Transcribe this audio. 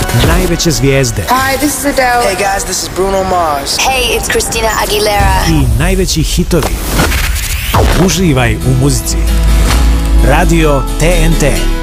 Najveće zvijezde. Hi, this is Adele. Hey guys, this is Bruno Mars. Hey, it's Christina Aguilera. I najveći hitovi. Uživaj u muzici. Radio TNT.